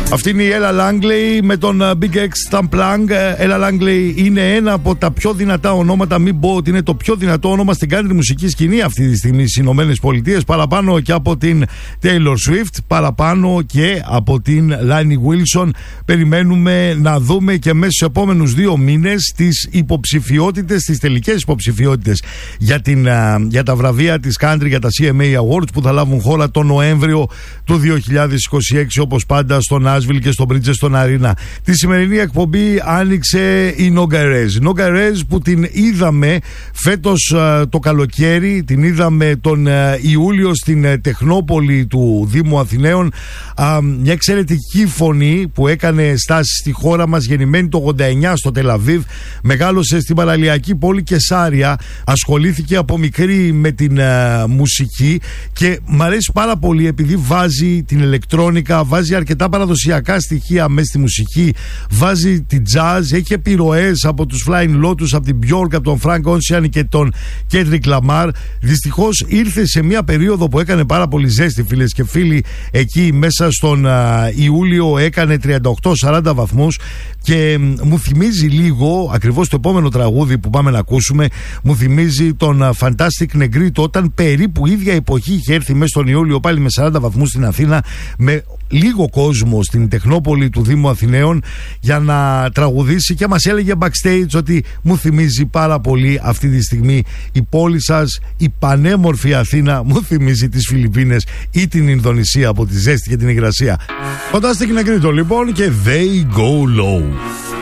Αυτή είναι η Ella Langley με τον Big X Tamplang. Ella Langley είναι ένα από τα πιο δυνατά ονόματα, μην πω ότι είναι το πιο δυνατό όνομα στην country μουσική σκηνή αυτή τη στιγμή στις Ηνωμένες Πολιτείες, παραπάνω και από την Taylor Swift, παραπάνω και από την Lainey Wilson. Περιμένουμε να δούμε και μέσα στους επόμενους 2 μήνες τις υποψηφιότητες, τις τελικές υποψηφιότητες για τα βραβεία της country, για τα CMA Awards που θα λάβουν χώρα τον Νοέμβριο του 2026, όπως πάντα στο Nashville και στο Bridgestone Arena. Τη σημερινή εκπομπή άνοιξε η Noga Erez. Noga Erez που την είδαμε φέτος το καλοκαίρι, την είδαμε τον Ιούλιο στην Τεχνόπολη του Δήμου Αθηναίων. Μια εξαιρετική φωνή που έκανε στάση στη χώρα μας, γεννημένη το 89 στο Τελαβίβ, μεγάλωσε στην παραλιακή πόλη Κεσάρια, ασχολήθηκε από μικρή με την μουσική και μ' αρέσει πάρα πολύ επειδή βάζει την ηλεκτρόνικα, βάζει αρκετά παραδοσιακά στοιχεία μέσα στη μουσική, βάζει την jazz, έχει επιρροές από τους Flying Lotus, από την Björk, από τον Frank Ocean και τον Kendrick Lamar. Δυστυχώς ήρθε σε μια περίοδο που έκανε πάρα πολύ ζέστη, φίλες και φίλοι. Εκεί μέσα στον Ιούλιο έκανε 38-40 βαθμούς και μου θυμίζει λίγο, ακριβώς το επόμενο τραγούδι που πάμε να ακούσουμε, μου θυμίζει τον Fantastic Negrito, όταν περίπου ίδια εποχή είχε έρθει μέσα στον Ιούλιο πάλι με 40 βαθμούς στην Αθήνα, με λίγο κόσμο στην Τεχνόπολη του Δήμου Αθηναίων για να τραγουδήσει, και μας έλεγε backstage ότι μου θυμίζει πάρα πολύ αυτή τη στιγμή η πόλη σας, η πανέμορφη Αθήνα, μου θυμίζει τις Φιλιππίνες ή την Ινδονησία από τη ζέστη και την υγρασία. Fantastic Negrito λοιπόν και They Go Low.